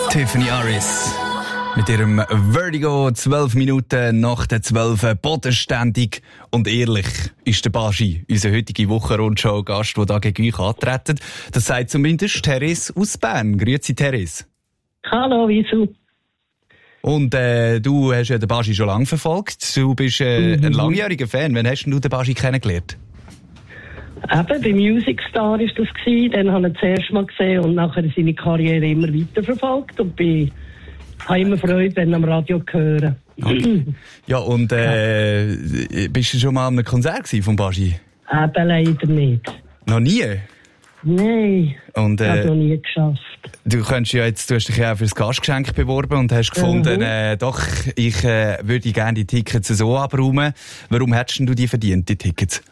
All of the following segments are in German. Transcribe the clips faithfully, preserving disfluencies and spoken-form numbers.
Tiffany Harris mit ihrem Vertigo, zwölf Minuten nach der zwölf, bodenständig und ehrlich ist der Baschi, unser heutiger Wochenrundschau-Gast, der da gegen euch antreten. Das sagt zumindest Therese aus Bern. Grüezi, Therese. Hallo, wieso? Und äh, du hast ja den Baschi schon lange verfolgt. Du bist äh, mhm. ein langjähriger Fan. Wann hast du den Baschi kennengelernt? Eben, bei Music Star war das gewesen. Dann habe ich ihn das erste Mal gesehen und nachher seine Karriere immer weiter verfolgt und bin, habe immer Freude, wenn ich am Radio höre. Okay. Ja, und äh, bist du schon mal an einem Konzert vom Baschi? Eben leider nicht. Noch nie? Nein, und, äh, ich habe noch nie geschafft. Du könntest ja jetzt, du hast dich ja auch für das Gastgeschenk beworben und hast gefunden, mhm. äh, doch, ich äh, würde gerne die Tickets so abräumen. Warum hättest du die verdient, die Tickets?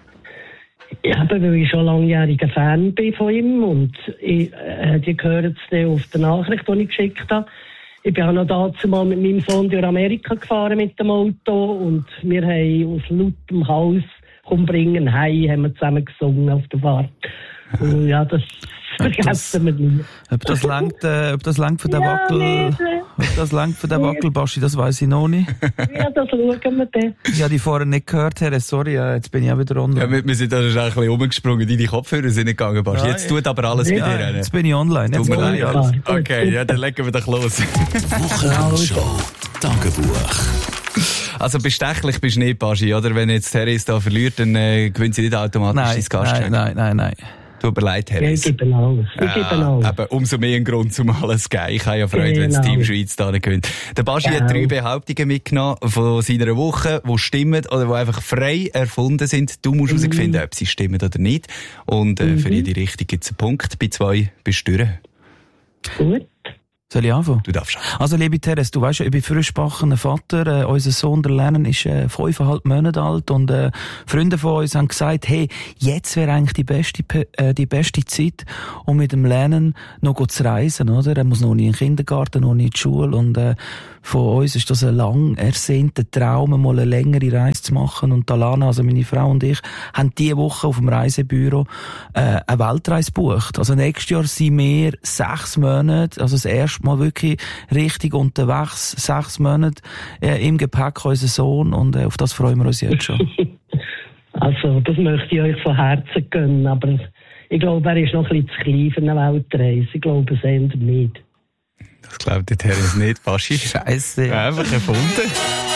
Ja, eben, weil ich schon langjähriger Fan bin von ihm und ich, äh, die hören es auf der Nachricht, die ich geschickt habe. Ich bin auch noch dazu mal mit meinem Sohn durch Amerika gefahren mit dem Auto und wir haben aus lautem Haus «Komm, bringen heim», haben wir zusammen gesungen auf der Fahrt. Und ja, das vergessen wir nicht. Ob das langt, äh, ob das langt für den ja, Wackel, nicht. ob das langt für den Wackelbaschi, das weiss ich noch nicht. Ja, das schauen wir dann. Ich habe die vorher nicht gehört, Herr. Sorry, jetzt bin ich auch wieder online. Ja, wir, wir sind da schon ein bisschen umgesprungen, deine Kopfhörer sind nicht gegangen, Baschi. Jetzt tut aber alles ja, bei dir. Jetzt bin ich online. Jetzt Tut mir leid. alles. Okay, ja, dann legen wir doch los. Wochenrundschau Tagebuch. Also bestechlich bist du nicht, Baschi, oder? Wenn jetzt Therese da verliert, dann äh, gewinnt sie nicht automatisch nein, ins Gastgeschenk. Nein, nein, nein, nein. Tut mir leid, Therese. Ja, ich gebe alles. Ich gebe alles. Eben, umso mehr ein Grund, zum alles zu geben. Ich habe ja Freude, genau. wenn das Team Schweiz da nicht gewinnt. Der Baschi genau. hat drei Behauptungen mitgenommen von seiner Woche, die stimmen oder die einfach frei erfunden sind. Du musst mhm. herausfinden, ob sie stimmen oder nicht. Und äh, mhm. für jede Richtung gibt es einen Punkt. Bei zwei bist du durch. Gut. Soll ich anfangen? Du darfst auch. Also, liebe Therese, du weisst ja, ich bin frischgebackener Vater. Äh, unser Sohn, der Lennon, ist äh, fünfeinhalb Monate alt und äh, Freunde von uns haben gesagt, hey, jetzt wäre eigentlich die beste, äh, die beste Zeit, um mit dem Lennon noch zu reisen, oder? Er muss noch nie in den Kindergarten, noch nie in die Schule und äh, von uns ist das ein lang ersehnter Traum, mal eine längere Reise zu machen. Und Alana, also meine Frau und ich, haben diese Woche auf dem Reisebüro äh, eine Weltreise gebucht. Also nächstes Jahr sind wir sechs Monate, also das erste Mal wirklich richtig unterwegs, sechs Monate äh, im Gepäck unser Sohn und äh, auf das freuen wir uns jetzt schon. Also, das möchte ich euch von Herzen gönnen, aber ich glaube, er ist noch ein bisschen zu klein für eine Weltreise. Ich glaube es eher nicht. Das glaubt der Therese nicht, Baschi. Scheisse. Ja, einfach erfunden.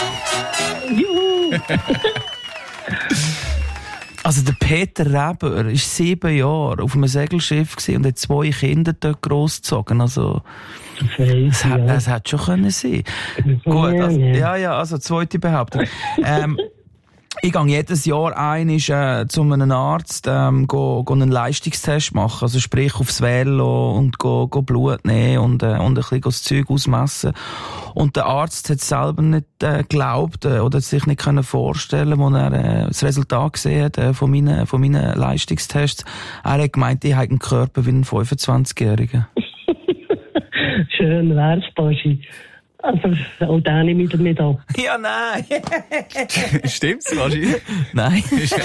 Juhu! Also der Peter Reber war sieben Jahre auf einem Segelschiff und hat zwei Kinder dort großgezogen. Also es hat, es hat schon können sein. Gut, also, ja, ja, also zweite Behauptung. ähm, Ich gehe jedes Jahr einmal äh, zu einem Arzt, ähm, go, go einen Leistungstest machen. Also sprich aufs Velo und go, go Blut nehmen und, äh, und ein bisschen das Zeug ausmessen. Und der Arzt hat selber nicht äh, geglaubt äh, oder sich nicht können vorstellen, als er äh, das Resultat gesehen hat äh, von, meinen, von meinen Leistungstests. Er hat gemeint, ich habe einen Körper wie ein fünfundzwanzigjähriger. Schön wär's, Baschi. Also, auch den nehme ich nicht ab. Ja, nein. Stimmt's, Baschi? Nein.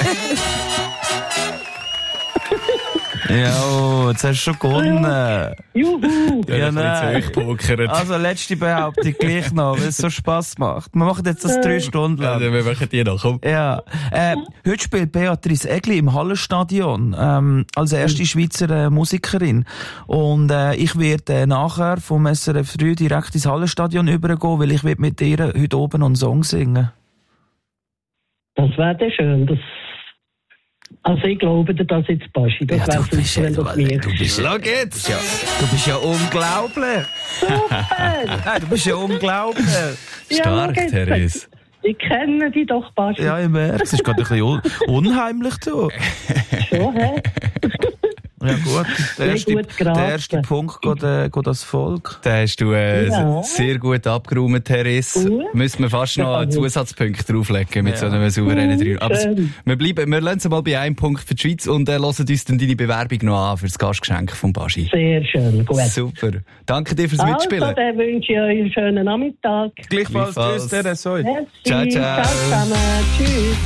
Ja, jetzt hast du schon gewonnen. Juhu! Ja, Ja, nein. nein. Also, letzte Behauptung gleich noch, weil es so Spass macht. Wir machen jetzt das drei Stunden Ja, lang. dann wir machen die noch, komm. Ja, äh, heute spielt Beatrice Egli im Hallenstadion, ähm, als erste Schweizer äh, Musikerin. Und, äh, ich werde äh, nachher vom S R F drei direkt ins Hallenstadion übergehen, weil ich will mit ihr heute oben noch einen Song singen. Das wäre dann schön. Das also ich glaube dir das jetzt, Baschi. Das Ja, wäre du bist super, wenn ja- das mir du bist- Schau jetzt! Ja, du bist ja unglaublich. super! Nein, du bist ja unglaublich. Stark, schau jetzt. Therese. Ich kenne dich doch, Baschi. Ja, ich merke, es ist gerade ein bisschen un unheimlich, du. Schon, hä? Ja gut, der Ja, erste, gut geraten. der erste Punkt geht, äh, geht als Volk. Da hast du äh, Ja. sehr gut abgeräumt, Therese. Gut. Müssen wir fast noch einen Zusatzpunkt drauflegen mit Ja. so einem souveränen Mhm, Drei. Aber es, schön. wir bleiben, wir lassen es mal bei einem Punkt für die Schweiz und äh, hören uns dann deine Bewerbung noch an für das Gastgeschenk von Baschi. Sehr schön, gut. Super. Danke dir fürs Also, Mitspielen. dann wünsche ich euch einen schönen Nachmittag. Gleichfalls, Gleichfalls. tschüss, Therese. Hoi. Merci. Ciao, ciao. Ciao zusammen. Tschüss.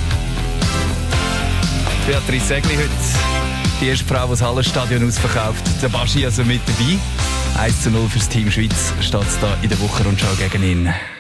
Beatrice Egli heute. Die erste Frau, die das Hallenstadion ausverkauft. Der Baschi also mit dabei. eins zu null fürs Team Schweiz steht es da in der Wochenrundschau gegen ihn.